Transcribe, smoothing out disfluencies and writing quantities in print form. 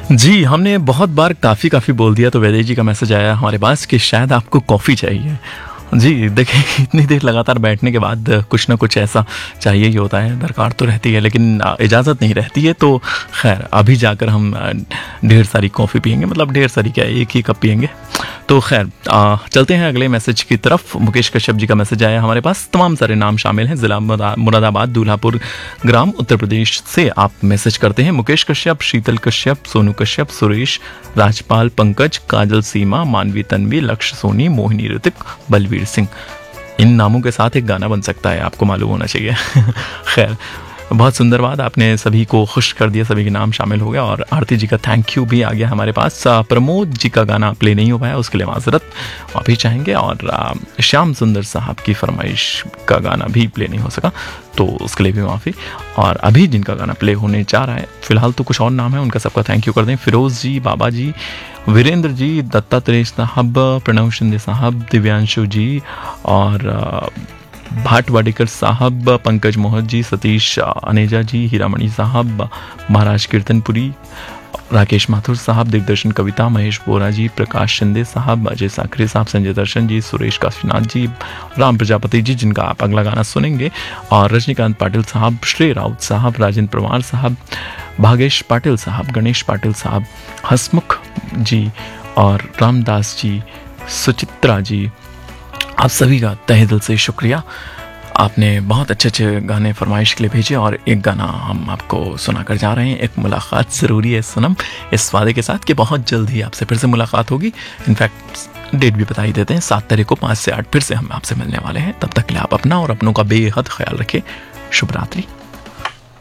जी, हमने बहुत बार काफ़ी बोल दिया तो वैदेही जी का मैसेज आया हमारे पास कि शायद आपको कॉफ़ी चाहिए। जी, देखिए इतनी देर लगातार बैठने के बाद कुछ न कुछ ऐसा चाहिए ही होता है, दरकार तो रहती है लेकिन इजाज़त नहीं रहती है। तो ख़ैर अभी जाकर हम ढेर सारी कॉफ़ी पिएँगे, मतलब ढेर सारी क्या, एक ही कप पिएँगे। तो ख़ैर चलते हैं अगले मैसेज की तरफ। मुकेश कश्यप जी का मैसेज आया हमारे पास, तमाम सारे नाम शामिल हैं। ज़िला मुरादाबाद, दूल्हापुर ग्राम, उत्तर प्रदेश से आप मैसेज करते हैं। मुकेश कश्यप, शीतल कश्यप, सोनू कश्यप, सुरेश, राजपाल, पंकज, काजल, सीमा, मानवी, तन्वी, लक्ष्य, सोनी, मोहिनी, ऋतिक, बलवीर सिंह। इन नामों के साथ एक गाना बन सकता है, आपको मालूम होना चाहिए। खैर, बहुत सुंदर बात, आपने सभी को खुश कर दिया, सभी के नाम शामिल हो गया। और आरती जी का थैंक यू भी आ गया हमारे पास। प्रमोद जी का गाना प्ले नहीं हो पाया, उसके लिए माजरत माफ़ी चाहेंगे। और श्याम सुंदर साहब की फरमाइश का गाना भी प्ले नहीं हो सका, तो उसके लिए भी माफ़ी। और अभी जिनका गाना प्ले होने जा रहा है, फिलहाल तो कुछ और नाम है, उनका सबका थैंक यू कर दें। फिरोज़ जी, बाबा जी, वीरेंद्र जी, दत्तात्रेय साहब, प्रणव शिंदे साहब, दिव्यांशु जी, और भाटवाडेकर साहब, पंकज मोहन जी, सतीश अनेजा जी, हीरामणि साहब, महाराज कीर्तनपुरी, राकेश माथुर साहब, दिग्दर्शन कविता, महेश बोरा जी, प्रकाश शिंदे साहब, अजय साखरे साहब, संजय दर्शन जी, सुरेश काशीनाथ जी, राम प्रजापति जी, जिनका आप अगला गाना सुनेंगे, और रजनीकांत पाटिल साहब, श्री राउत साहब, राजेंद्र पवार साहब, भागेश पाटिल साहब, गणेश पाटिल साहब, हसमुख जी, और रामदास जी, सुचित्रा जी, आप सभी का तहे दिल से शुक्रिया। आपने बहुत अच्छे गाने फरमाइश के लिए भेजे, और एक गाना हम आपको सुनाकर जा रहे हैं। एक मुलाकात ज़रूरी है सनम, इस वादे के साथ कि बहुत जल्द ही आपसे फिर से मुलाकात होगी। इनफैक्ट डेट भी बता ही देते हैं, 7 तारीख को 5 से 8 फिर से हम आपसे मिलने वाले हैं। तब तक के लिए आप अपना और अपनों का बेहद ख्याल रखें। शुभ रात्रि।